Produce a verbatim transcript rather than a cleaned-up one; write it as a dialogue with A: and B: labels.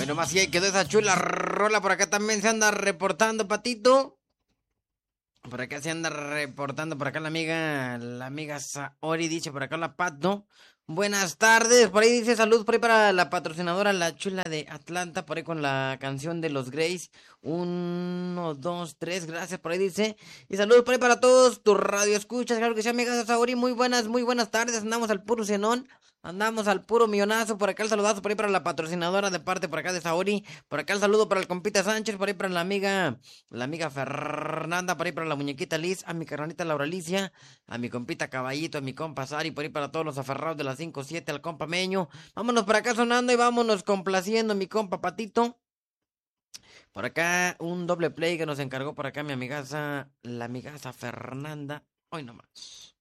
A: nomás sí, quedó esa chula rola. Por acá también se anda reportando, Patito. Por acá se anda reportando, por acá la amiga, la amiga Saori dice, por acá la Pato. Buenas tardes, por ahí dice salud, por ahí para la patrocinadora La Chula de Atlanta, por ahí con la canción de los Grays. Uno, dos, tres, gracias, por ahí dice. Y saludos por ahí para todos, tu radio escuchas, claro que sí, amiga Saori, muy buenas, muy buenas tardes, andamos al puro cenón. Andamos al puro millonazo, por acá el saludazo, por ahí para la patrocinadora de parte por acá de Saori, por acá el saludo para el compita Sánchez, por ahí para la amiga, la amiga Fernanda, por ahí para la muñequita Liz, a mi carnalita Laura Alicia, a mi compita Caballito, a mi compa Sari, por ahí para todos los aferrados de las cinco siete, al compa Meño. Vámonos por acá sonando y vámonos complaciendo, mi compa Patito. Por acá un doble play que nos encargó por acá mi amigaza, la amigaza Fernanda. Hoy nomás.